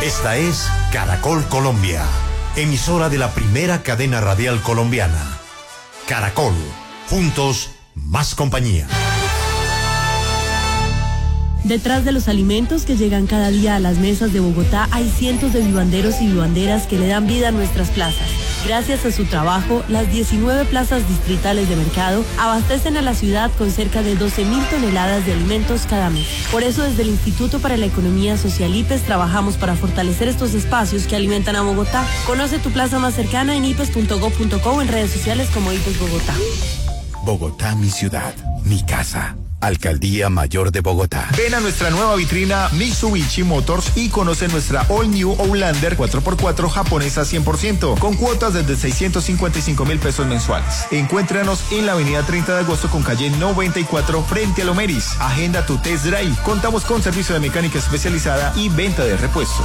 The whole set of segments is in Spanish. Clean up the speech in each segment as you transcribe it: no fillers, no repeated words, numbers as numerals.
Esta es Caracol Colombia, emisora de la primera cadena radial colombiana. Caracol, juntos, más compañía. Detrás de los alimentos que llegan cada día a las mesas de Bogotá hay cientos de vivanderos y vivanderas que le dan vida a nuestras plazas. Gracias a su trabajo, las 19 plazas distritales de mercado abastecen a la ciudad con cerca de 12.000 toneladas de alimentos cada mes. Por eso, desde el Instituto para la Economía Social IPES trabajamos para fortalecer estos espacios que alimentan a Bogotá. Conoce tu plaza más cercana en ipes.gov.co o en redes sociales como IPES Bogotá. Bogotá, mi ciudad, mi casa. Alcaldía Mayor de Bogotá. Ven a nuestra nueva vitrina Mitsubishi Motors y conoce nuestra All New Outlander 4x4 japonesa 100%, con cuotas desde 655,000 pesos mensuales. Encuéntranos en la avenida 30 de agosto con calle 94 frente a Lomeris. Agenda tu test drive. Contamos con servicio de mecánica especializada y venta de repuestos.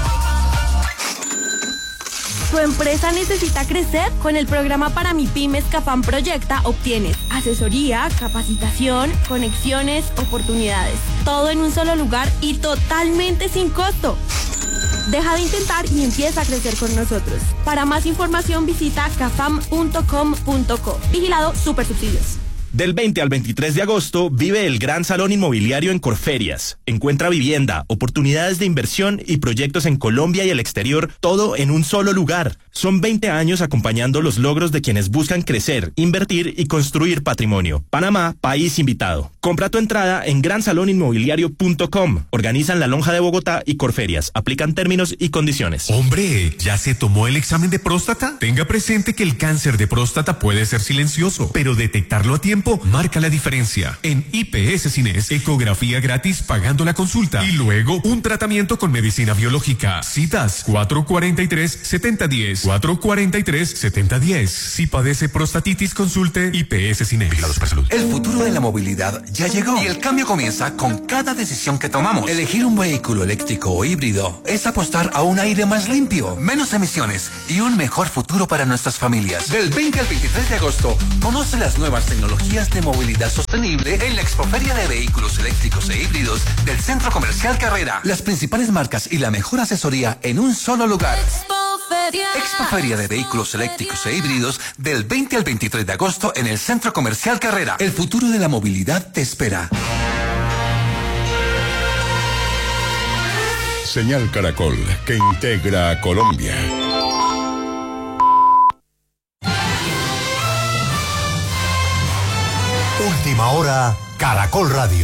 ¿Tu empresa necesita crecer? Con el programa para MIPYMES CAFAM Proyecta obtienes asesoría, capacitación, conexiones, oportunidades. Todo en un solo lugar y totalmente sin costo. Deja de intentar y empieza a crecer con nosotros. Para más información visita cafam.com.co. Vigilado Supersubsidios. Del 20 al 23 de agosto vive el Gran Salón Inmobiliario en Corferias. Encuentra vivienda, oportunidades de inversión y proyectos en Colombia y el exterior, todo en un solo lugar. Son 20 años acompañando los logros de quienes buscan crecer, invertir y construir patrimonio. Panamá, país invitado. Compra tu entrada en gransalóninmobiliario.com. Organizan La Lonja de Bogotá y Corferias. Aplican términos y condiciones. Hombre, ¿ya se tomó el examen de próstata? Tenga presente que el cáncer de próstata puede ser silencioso, pero detectarlo a tiempo marca la diferencia. En IPS Cines, ecografía gratis pagando la consulta y luego un tratamiento con medicina biológica. Citas 443-7010. 443-7010. Si padece prostatitis, consulte IPS Cines. Vigilados por salud. El futuro de la movilidad ya llegó y el cambio comienza con cada decisión que tomamos. Elegir un vehículo eléctrico o híbrido es apostar a un aire más limpio, menos emisiones y un mejor futuro para nuestras familias. Del 20 al 23 de agosto, conoce las nuevas tecnologías de movilidad sostenible en la Expoferia de Vehículos Eléctricos e Híbridos del Centro Comercial Carrera. Las principales marcas y la mejor asesoría en un solo lugar. Expoferia de Vehículos Eléctricos e Híbridos del 20 al 23 de agosto en el Centro Comercial Carrera. El futuro de la movilidad te espera. Señal Caracol, que integra a Colombia. Última hora, Caracol Radio.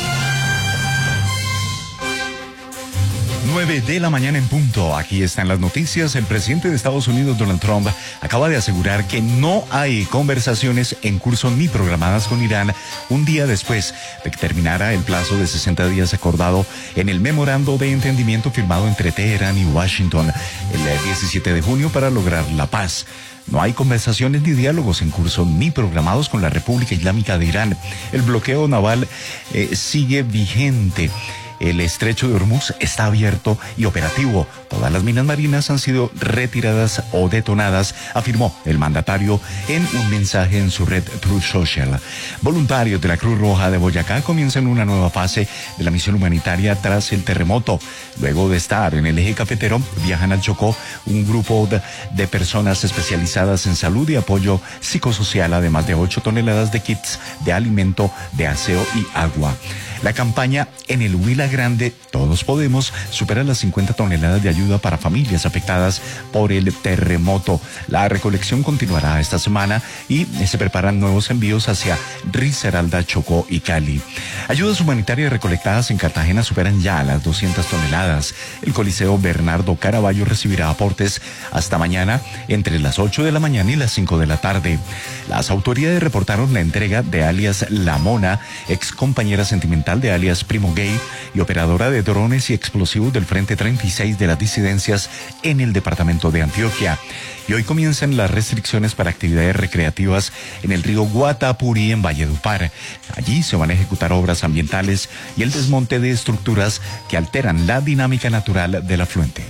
9 de la mañana en punto. Aquí están las noticias. El presidente de Estados Unidos, Donald Trump, acaba de asegurar que no hay conversaciones en curso ni programadas con Irán un día después de que terminara el plazo de 60 días acordado en el memorando de entendimiento firmado entre Teherán y Washington el 17 de junio para lograr la paz. No hay conversaciones ni diálogos en curso ni programados con la República Islámica de Irán. El bloqueo naval sigue vigente. El estrecho de Hormuz está abierto y operativo. Todas las minas marinas han sido retiradas o detonadas, afirmó el mandatario en un mensaje en su red Truth Social. Voluntarios de la Cruz Roja de Boyacá comienzan una nueva fase de la misión humanitaria tras el terremoto. Luego de estar en el eje cafetero, viajan al Chocó un grupo de personas especializadas en salud y apoyo psicosocial, además de 8 toneladas de kits de alimento, de aseo y agua. La campaña En el Huila Grande, Todos Podemos, supera las 50 toneladas de ayuda para familias afectadas por el terremoto. La recolección continuará esta semana y se preparan nuevos envíos hacia Risaralda, Chocó y Cali. Ayudas humanitarias recolectadas en Cartagena superan ya las 200 toneladas. El Coliseo Bernardo Caraballo recibirá aportes hasta mañana entre las 8 de la mañana y las 5 de la tarde. Las autoridades reportaron la entrega de alias La Mona, ex compañera sentimental de alias Primo Gay y operadora de drones y explosivos del Frente 36 de las disidencias en el departamento de Antioquia. Y hoy comienzan las restricciones para actividades recreativas en el río Guatapurí en Valledupar. Allí se van a ejecutar obras ambientales y el desmonte de estructuras que alteran la dinámica natural del afluente.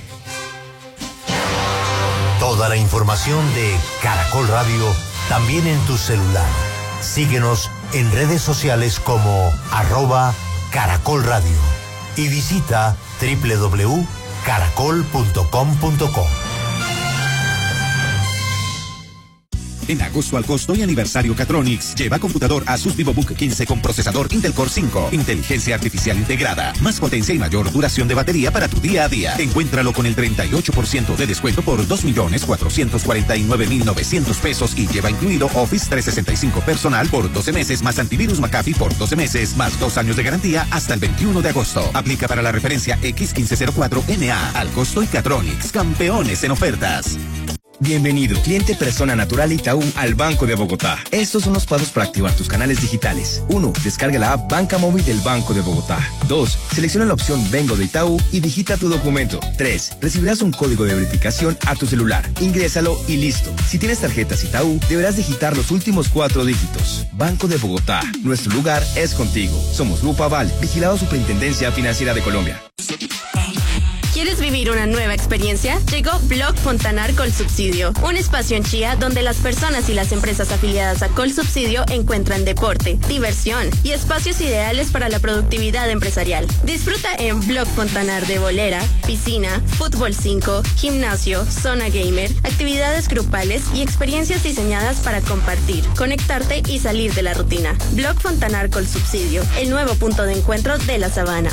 Toda la información de Caracol Radio también en tu celular. Síguenos en redes sociales como @Caracol Radio y visita www.caracolradio.com. caracol.com.co. En agosto al costo y aniversario Catronics, lleva computador Asus VivoBook 15 con procesador Intel Core 5, inteligencia artificial integrada, más potencia y mayor duración de batería para tu día a día. Encuéntralo con el 38% de descuento por 2.449.900 pesos y lleva incluido Office 365 personal por 12 meses más antivirus McAfee por 12 meses más 2 años de garantía hasta el 21 de agosto. Aplica para la referencia X1504NA al costo y Catronics, campeones en ofertas. Bienvenido, cliente persona natural Itaú al Banco de Bogotá. Estos son los pasos para activar tus canales digitales. 1. Descarga la app Banca Móvil del Banco de Bogotá. 2. Selecciona la opción Vengo de Itaú y digita tu documento. 3. Recibirás un código de verificación a tu celular. Ingrésalo y listo. Si tienes tarjetas Itaú, deberás digitar los últimos 4 dígitos. Banco de Bogotá. Nuestro lugar es contigo. Somos Grupo Aval, vigilado Superintendencia Financiera de Colombia. ¿Quieres vivir una nueva experiencia? Llegó Blog Fontanar Colsubsidio, un espacio en Chía donde las personas y las empresas afiliadas a Colsubsidio encuentran deporte, diversión y espacios ideales para la productividad empresarial. Disfruta en Blog Fontanar de bolera, piscina, fútbol 5, gimnasio, zona gamer, actividades grupales y experiencias diseñadas para compartir, conectarte y salir de la rutina. Blog Fontanar Colsubsidio, el nuevo punto de encuentro de la Sabana.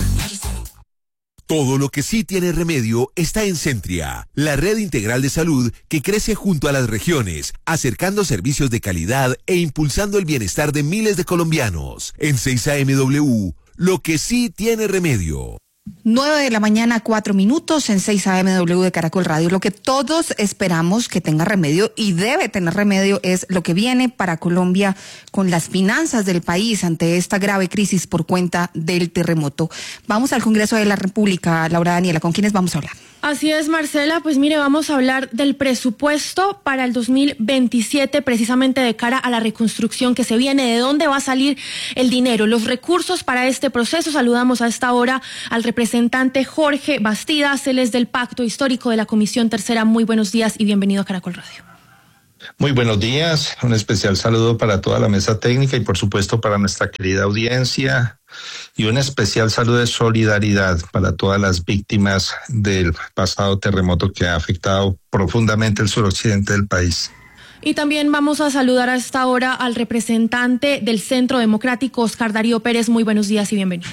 Todo lo que sí tiene remedio está en Centria, la red integral de salud que crece junto a las regiones, acercando servicios de calidad e impulsando el bienestar de miles de colombianos. En 6AMW, lo que sí tiene remedio. 9 de la mañana, 4 minutos en 6AMW de Caracol Radio. Lo que todos esperamos que tenga remedio y debe tener remedio es lo que viene para Colombia con las finanzas del país ante esta grave crisis por cuenta del terremoto. Vamos al Congreso de la República, Laura Daniela, ¿con quiénes vamos a hablar? Así es, Marcela, pues mire, vamos a hablar del presupuesto para el 2027, precisamente de cara a la reconstrucción que se viene, de dónde va a salir el dinero, los recursos para este proceso. Saludamos a esta hora al representante Jorge Bastidas, él es del Pacto Histórico de la Comisión Tercera. Muy buenos días y bienvenido a Caracol Radio. Muy buenos días, un especial saludo para toda la mesa técnica y por supuesto para nuestra querida audiencia y un especial saludo de solidaridad para todas las víctimas del pasado terremoto que ha afectado profundamente el suroccidente del país. Y también vamos a saludar a esta hora al representante del Centro Democrático, Oscar Darío Pérez. Muy buenos días y bienvenido.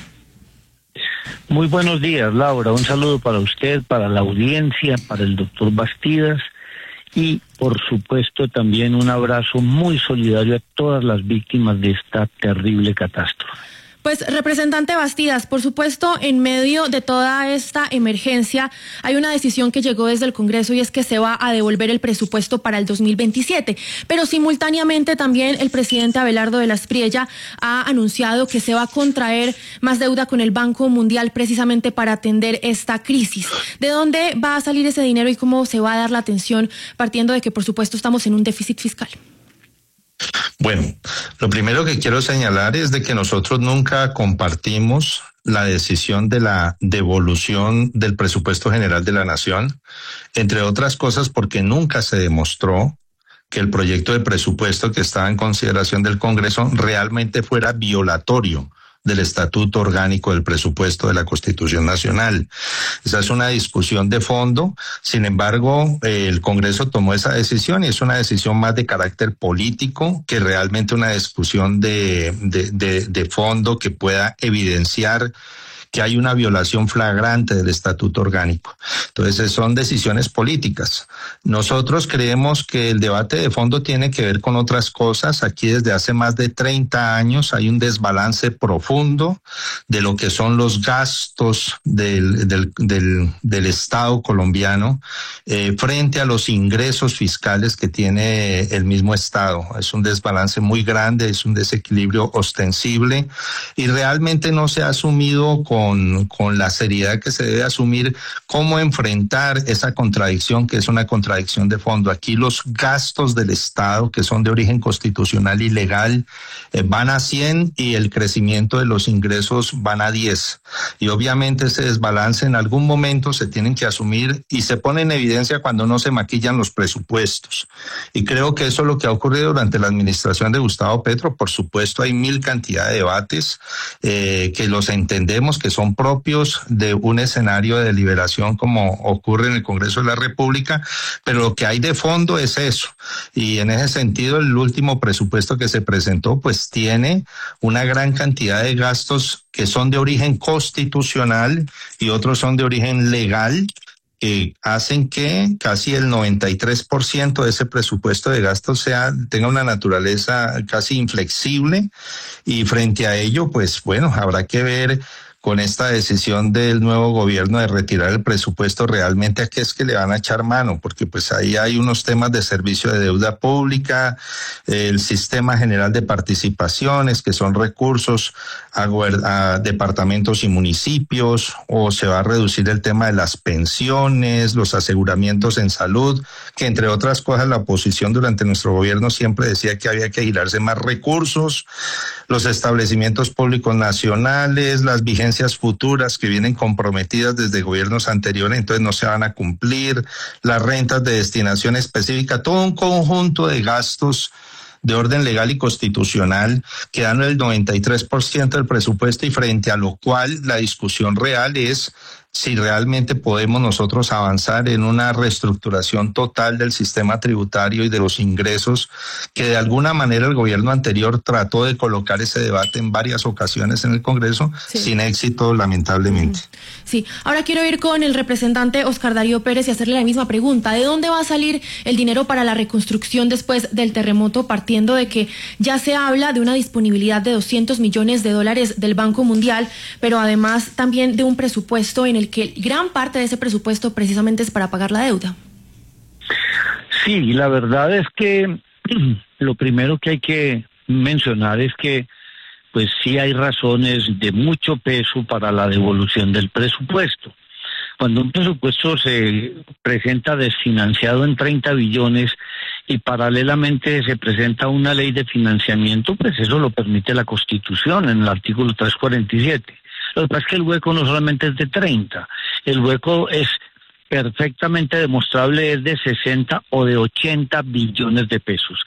Muy buenos días, Laura. Un saludo para usted, para la audiencia, para el doctor Bastidas. Y, por supuesto, también un abrazo muy solidario a todas las víctimas de esta terrible catástrofe. Pues, representante Bastidas, por supuesto, en medio de toda esta emergencia, hay una decisión que llegó desde el Congreso y es que se va a devolver el presupuesto para el 2027. Pero simultáneamente también el presidente Abelardo de la Espriella ha anunciado que se va a contraer más deuda con el Banco Mundial precisamente para atender esta crisis. ¿De dónde va a salir ese dinero y cómo se va a dar la atención, partiendo de que, por supuesto, estamos en un déficit fiscal? Bueno, lo primero que quiero señalar es de que nosotros nunca compartimos la decisión de la devolución del presupuesto general de la Nación, entre otras cosas porque nunca se demostró que el proyecto de presupuesto que estaba en consideración del Congreso realmente fuera violatorio del Estatuto Orgánico del Presupuesto de la Constitución Nacional. Esa es una discusión de fondo. Sin embargo, el Congreso tomó esa decisión y es una decisión más de carácter político que realmente una discusión de fondo que pueda evidenciar que hay una violación flagrante del Estatuto Orgánico. Entonces, son decisiones políticas. Nosotros creemos que el debate de fondo tiene que ver con otras cosas. Aquí desde hace más de 30 años hay un desbalance profundo de lo que son los gastos del Estado colombiano frente a los ingresos fiscales que tiene el mismo Estado. Es un desbalance muy grande, es un desequilibrio ostensible y realmente no se ha asumido con la seriedad que se debe asumir cómo enfrentar esa contradicción que es una contradicción de fondo. Aquí los gastos del Estado, que son de origen constitucional y legal, van a 100 y el crecimiento de los ingresos van a 10. Y obviamente ese desbalance en algún momento se tienen que asumir y se pone en evidencia cuando no se maquillan los presupuestos. Y creo que eso es lo que ha ocurrido durante la administración de Gustavo Petro. Por supuesto, hay mil cantidad de debates que los entendemos, que que son propios de un escenario de deliberación como ocurre en el Congreso de la República, pero lo que hay de fondo es eso. Y en ese sentido, el último presupuesto que se presentó, pues tiene una gran cantidad de gastos que son de origen constitucional y otros son de origen legal, que hacen que casi el 93% de ese presupuesto de gastos tenga una naturaleza casi inflexible, y frente a ello, pues bueno, habrá que ver con esta decisión del nuevo gobierno de retirar el presupuesto realmente a qué es que le van a echar mano, porque pues ahí hay unos temas de servicio de deuda pública, el sistema general de participaciones, que son recursos a departamentos y municipios, o se va a reducir el tema de las pensiones, los aseguramientos en salud, que entre otras cosas la oposición durante nuestro gobierno siempre decía que había que girarse más recursos, los establecimientos públicos nacionales, las vigencias futuras que vienen comprometidas desde gobiernos anteriores, entonces no se van a cumplir, las rentas de destinación específica, todo un conjunto de gastos de orden legal y constitucional que dan el 93% del presupuesto, y frente a lo cual la discusión real es si realmente podemos nosotros avanzar en una reestructuración total del sistema tributario y de los ingresos, que de alguna manera el gobierno anterior trató de colocar ese debate en varias ocasiones en el Congreso, sin éxito, lamentablemente. Sí, ahora quiero ir con el representante Oscar Darío Pérez y hacerle la misma pregunta. ¿De dónde va a salir el dinero para la reconstrucción después del terremoto, partiendo de que ya se habla de una disponibilidad de $200 millones del Banco Mundial, pero además también de un presupuesto en el que gran parte de ese presupuesto precisamente es para pagar la deuda? Sí, la verdad es que lo primero que hay que mencionar es que pues sí hay razones de mucho peso para la devolución del presupuesto. Cuando un presupuesto se presenta desfinanciado en 30 billones y paralelamente se presenta una ley de financiamiento, pues eso lo permite la Constitución en el artículo 347. Lo que pasa es que el hueco no solamente es de 30, el hueco es perfectamente demostrable, es de 60 o de 80 billones de pesos.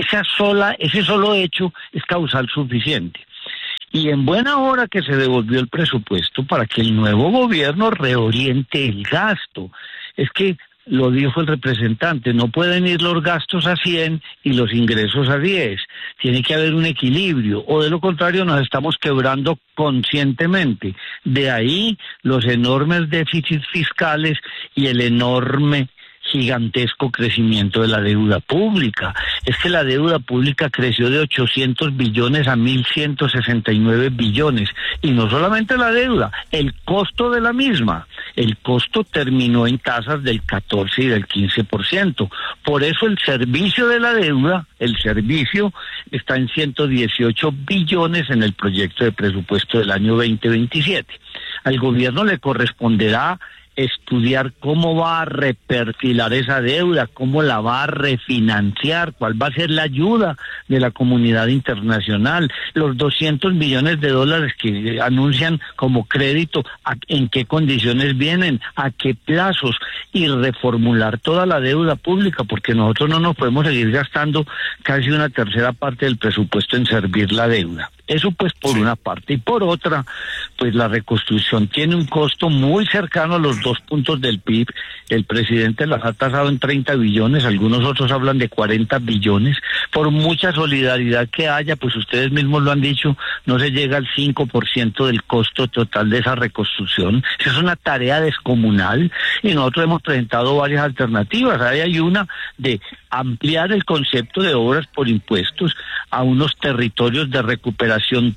Ese solo hecho es causal suficiente. Y en buena hora que se devolvió el presupuesto para que el nuevo gobierno reoriente el gasto. Es que lo dijo el representante, no pueden ir los gastos a 100 y los ingresos a 10. Tiene que haber un equilibrio, o de lo contrario nos estamos quebrando conscientemente. De ahí los enormes déficits fiscales y el enorme gigantesco crecimiento de la deuda pública. Es que la deuda pública creció de 800 billones a 1.169 billones. Y no solamente la deuda, el costo de la misma. El costo terminó en tasas del 14 y del 15%. Por eso el servicio de la deuda, el servicio, está en 118 billones en el proyecto de presupuesto del año 2027. Al gobierno le corresponderá estudiar cómo va a reperfilar esa deuda, cómo la va a refinanciar, cuál va a ser la ayuda de la comunidad internacional, los 200 millones de dólares que anuncian como crédito, en qué condiciones vienen, a qué plazos, y reformular toda la deuda pública, porque nosotros no nos podemos seguir gastando casi una tercera parte del presupuesto en servir la deuda. Eso pues por una parte, y por otra, pues la reconstrucción tiene un costo muy cercano a los 2 puntos del PIB. El presidente las ha tasado en 30 billones, algunos otros hablan de 40 billones. Por mucha solidaridad que haya, pues ustedes mismos lo han dicho, no se llega al 5% del costo total de esa reconstrucción. Es una tarea descomunal y nosotros hemos presentado varias alternativas. Ahí hay una de ampliar el concepto de obras por impuestos a unos territorios de recuperación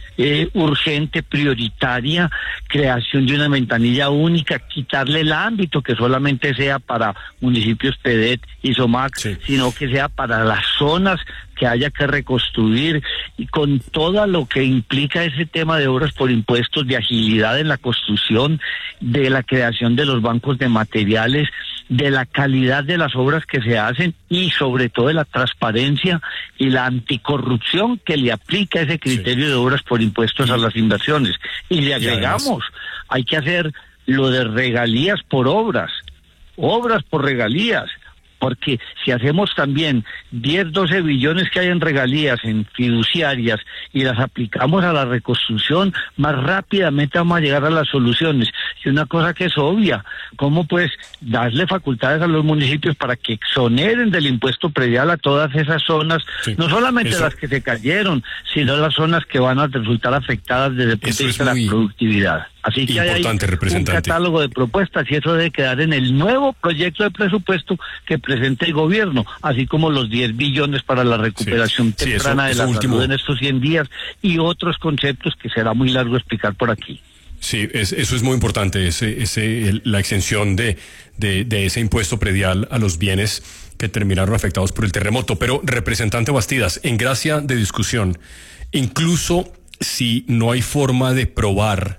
urgente, prioritaria, creación de una ventanilla única, quitarle el ámbito que solamente sea para municipios PEDET y SOMAC, sino que sea para las zonas que haya que reconstruir, y con todo lo que implica ese tema de obras por impuestos, de agilidad en la construcción, de la creación de los bancos de materiales, de la calidad de las obras que se hacen y sobre todo de la transparencia y la anticorrupción que le aplica ese criterio de obras por impuestos a las inversiones. Y le agregamos, hay que hacer lo de regalías por obras por regalías, porque si hacemos también 10, 12 billones que hay en regalías, en fiduciarias, y las aplicamos a la reconstrucción, más rápidamente vamos a llegar a las soluciones. Y una cosa que es obvia, ¿cómo pues darle facultades a los municipios para que exoneren del impuesto predial a todas esas zonas, no solamente las que se cayeron, sino las zonas que van a resultar afectadas desde el punto de vista de la productividad? Así que hay un catálogo de propuestas y eso debe quedar en el nuevo proyecto de presupuesto que presente el gobierno, así como los 10 billones para la recuperación temprana de la salud en estos 100 días y otros conceptos que será muy largo explicar por aquí. Sí, eso es muy importante, la exención de ese impuesto predial a los bienes que terminaron afectados por el terremoto. Pero, representante Bastidas, en gracia de discusión, incluso si no hay forma de probar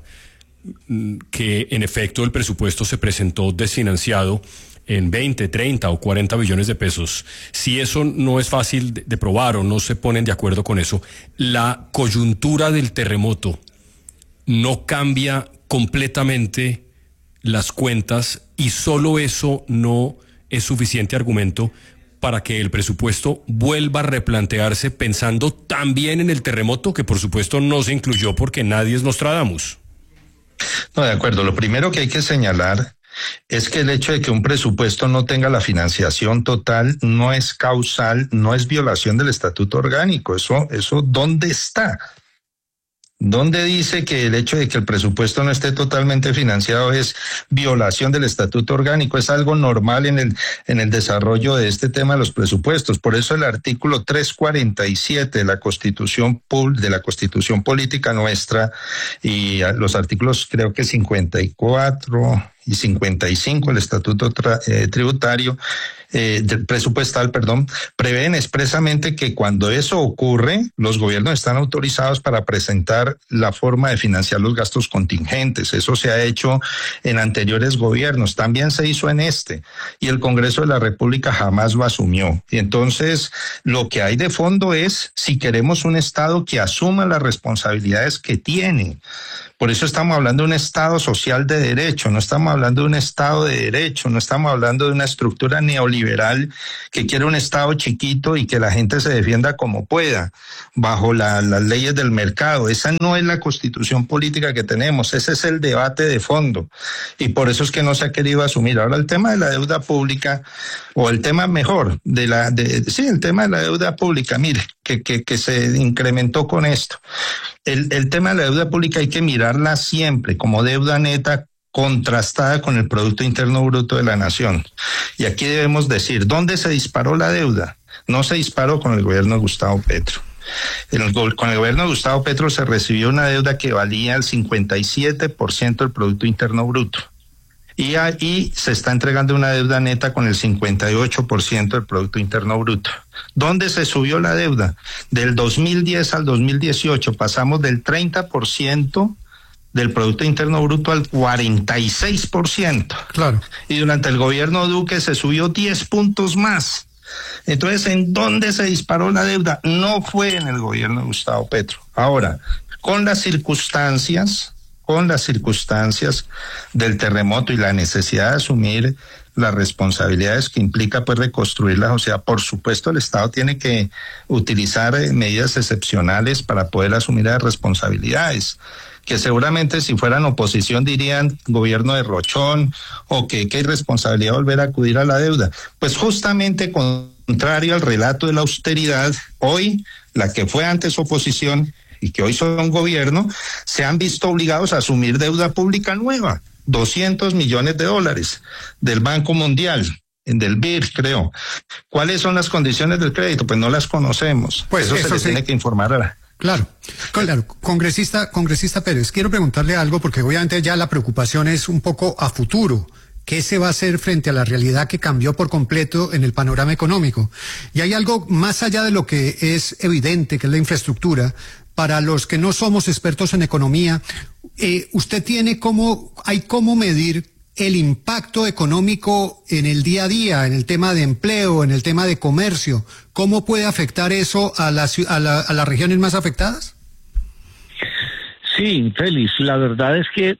que en efecto el presupuesto se presentó desfinanciado en 20, 30 o 40 billones de pesos, si eso no es fácil de probar o no se ponen de acuerdo con eso, la coyuntura del terremoto no cambia completamente las cuentas y solo eso no es suficiente argumento para que el presupuesto vuelva a replantearse pensando también en el terremoto, que por supuesto no se incluyó porque nadie es Nostradamus. No, de acuerdo. Lo primero que hay que señalar es que el hecho de que un presupuesto no tenga la financiación total no es causal, no es violación del estatuto orgánico. Eso, ¿dónde está? ¿Dónde dice que el hecho de que el presupuesto no esté totalmente financiado es violación del estatuto orgánico? Es algo normal en el desarrollo de este tema de los presupuestos. Por eso el artículo 347 de la Constitución Política nuestra y los artículos creo que 54 y 55 del estatuto tributario presupuestal, prevén expresamente que cuando eso ocurre, los gobiernos están autorizados para presentar la forma de financiar los gastos contingentes. Eso se ha hecho en anteriores gobiernos, también se hizo en este, y el Congreso de la República jamás lo asumió. Y entonces, lo que hay de fondo es si queremos un Estado que asuma las responsabilidades que tiene. Por eso estamos hablando de un Estado social de derecho, no estamos hablando de un Estado de derecho, no estamos hablando de una estructura neoliberal que quiere un Estado chiquito y que la gente se defienda como pueda, bajo las leyes del mercado. Esa no es la constitución política que tenemos, ese es el debate de fondo. Y por eso es que no se ha querido asumir. Ahora el tema de la deuda pública, o el tema mejor, el tema de la deuda pública, mire, que se incrementó con esto. El tema de la deuda pública hay que mirarla siempre como deuda neta contrastada con el Producto Interno Bruto de la Nación. Y aquí debemos decir, ¿dónde se disparó la deuda? No se disparó con el gobierno de Gustavo Petro. Con el gobierno de Gustavo Petro se recibió una deuda que valía el 57% del Producto Interno Bruto. Y ahí se está entregando una deuda neta con el 58% del Producto Interno Bruto. ¿Dónde se subió la deuda? Del 2010 al 2018 pasamos del 30% del Producto Interno Bruto al 46%. Claro. Y durante el gobierno Duque se subió 10 puntos más. Entonces, ¿en dónde se disparó la deuda? No fue en el gobierno de Gustavo Petro. Ahora, con las circunstancias del terremoto y la necesidad de asumir las responsabilidades que implica pues reconstruir la sociedad, por supuesto el Estado tiene que utilizar medidas excepcionales para poder asumir las responsabilidades, que seguramente si fueran oposición dirían gobierno de Rochón o que qué irresponsabilidad volver a acudir a la deuda. Pues justamente contrario al relato de la austeridad, hoy la que fue antes oposición y que hoy son gobierno, se han visto obligados a asumir deuda pública nueva, $200 millones del Banco Mundial, del BID, creo. ¿Cuáles son las condiciones del crédito? Pues no las conocemos. Pues eso se le tiene que informar a la... Claro. Congresista Pérez, quiero preguntarle algo porque obviamente ya la preocupación es un poco a futuro. ¿Qué se va a hacer frente a la realidad que cambió por completo en el panorama económico? Y hay algo más allá de lo que es evidente, que es la infraestructura. Para los que no somos expertos en economía, ¿usted tiene cómo medir el impacto económico en el día a día, en el tema de empleo, en el tema de comercio? ¿Cómo puede afectar eso a las regiones más afectadas? Sí, Félix, la verdad es que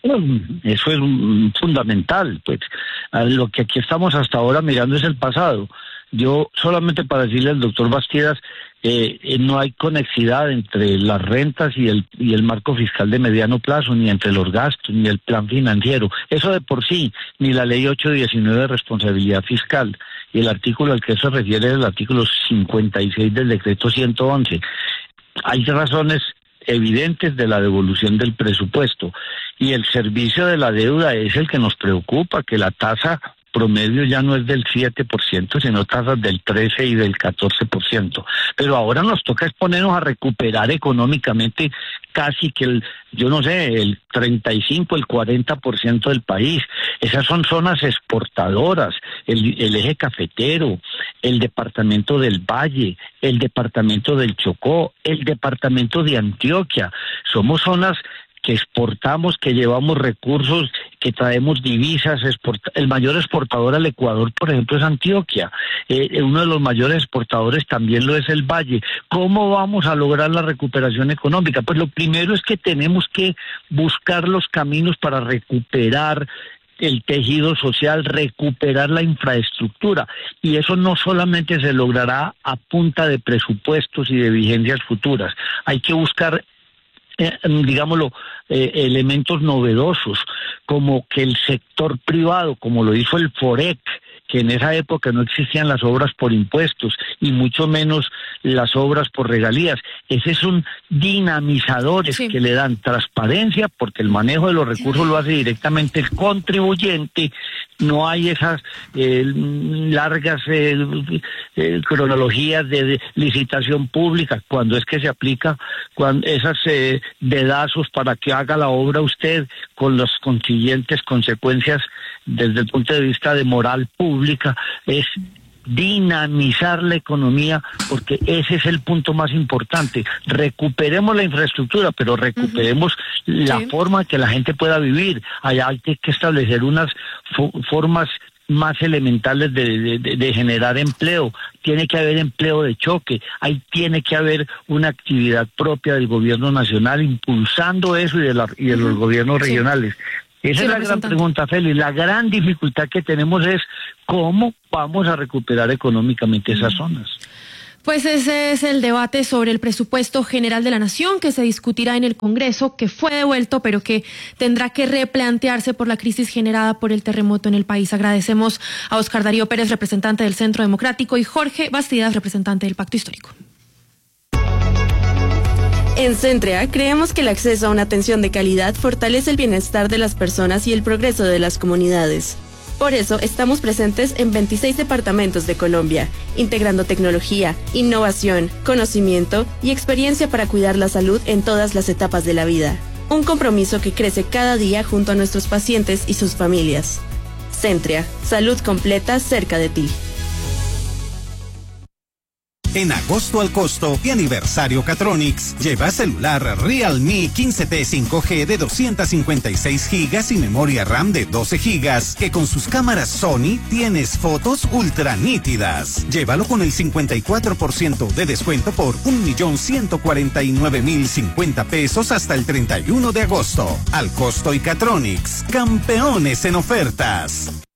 Eso es fundamental. Pues lo que aquí estamos hasta ahora mirando es el pasado. Yo solamente para decirle al doctor Bastidas, no hay conexidad entre las rentas y el marco fiscal de mediano plazo, ni entre los gastos, ni el plan financiero. Eso de por sí, ni la ley 819 de responsabilidad fiscal, y el artículo al que eso se refiere es el artículo 56 del decreto 111. Hay razones evidentes de la devolución del presupuesto, y el servicio de la deuda es el que nos preocupa, que la tasa promedio ya no es del 7%, sino tasas del 13 y del 14%. Pero ahora nos toca exponernos a recuperar económicamente casi que el 35, el 40% del país. Esas son zonas exportadoras, el eje cafetero, el departamento del Valle, el departamento del Chocó, el departamento de Antioquia. Somos zonas que exportamos, que llevamos recursos, que traemos divisas. El mayor exportador al Ecuador, por ejemplo, es Antioquia. Uno de los mayores exportadores también lo es el Valle. ¿Cómo vamos a lograr la recuperación económica? Pues lo primero es que tenemos que buscar los caminos para recuperar el tejido social, recuperar la infraestructura, y eso no solamente se logrará a punta de presupuestos y de vigencias futuras. Hay que buscar elementos novedosos, como que el sector privado, como lo hizo el FOREC, que en esa época no existían las obras por impuestos y mucho menos las obras por regalías. Esos son dinamizadores que le dan transparencia, porque el manejo de los recursos lo hace directamente el contribuyente. No hay esas largas cronologías de licitación pública, cuando es que se aplica esas dedazos para que haga la obra usted, con las consiguientes consecuencias desde el punto de vista de moral pública. Es dinamizar la economía, porque ese es el punto más importante. Recuperemos la infraestructura, pero recuperemos la forma en que la gente pueda vivir. Allá hay que establecer unas formas más elementales de generar empleo. Tiene que haber empleo de choque, ahí tiene que haber una actividad propia del gobierno nacional impulsando eso y de los gobiernos regionales. Esa es la gran pregunta, Félix. La gran dificultad que tenemos es cómo vamos a recuperar económicamente esas zonas. Pues ese es el debate sobre el presupuesto general de la Nación, que se discutirá en el Congreso, que fue devuelto, pero que tendrá que replantearse por la crisis generada por el terremoto en el país. Agradecemos a Oscar Darío Pérez, representante del Centro Democrático, y Jorge Bastidas, representante del Pacto Histórico. En Centrea creemos que el acceso a una atención de calidad fortalece el bienestar de las personas y el progreso de las comunidades. Por eso estamos presentes en 26 departamentos de Colombia, integrando tecnología, innovación, conocimiento y experiencia para cuidar la salud en todas las etapas de la vida. Un compromiso que crece cada día junto a nuestros pacientes y sus familias. Centrea, salud completa cerca de ti. En agosto al costo y aniversario Catronics, lleva celular Realme 15T 5G de 256 GB y memoria RAM de 12 GB, que con sus cámaras Sony tienes fotos ultra nítidas. Llévalo con el 54% de descuento por 1.149.050 pesos hasta el 31 de agosto. Al costo y Catronics, campeones en ofertas.